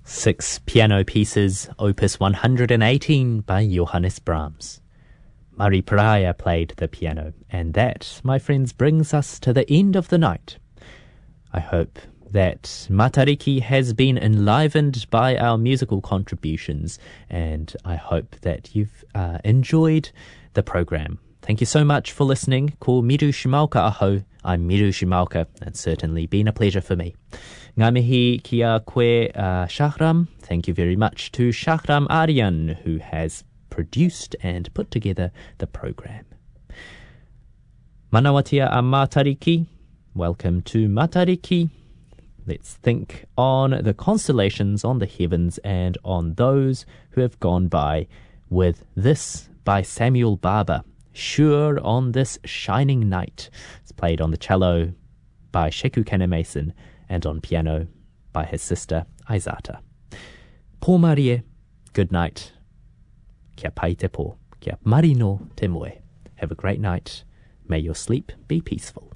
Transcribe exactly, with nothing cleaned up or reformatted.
Six piano pieces, opus one hundred eighteen by Johannes Brahms. Mari Praya played the piano, and that, my friends, brings us to the end of the night. I hope that Matariki has been enlivened by our musical contributions, and I hope that you've uh, enjoyed the program. Thank you so much for listening. Ko Miru Shimaoka aho. I'm Miru Shimaoka. It's certainly been a pleasure for me. Ngā mihi ki a koe uh, Shahram. Thank you very much to Shahram Aryan, who has produced and put together the program. Manawatia a Matariki. Welcome to Matariki. Let's think on the constellations, on the heavens, and on those who have gone by with this by Samuel Barber. Sure on this shining night. It's played on the cello by Sheku Kanemason and on piano by his sister Aizata. Pō Marie, good night. Kia pai te pō, kia marino te moe. Have a great night. May your sleep be peaceful.